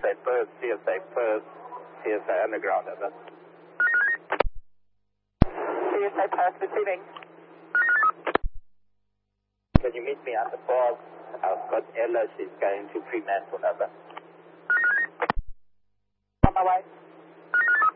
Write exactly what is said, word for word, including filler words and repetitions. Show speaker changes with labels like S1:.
S1: A Perth, C S A Perth, C S A Underground, over. C S A Perth receiving. Can you meet me at the box? I've got Ella, she's going to Fremantle, over. On my way.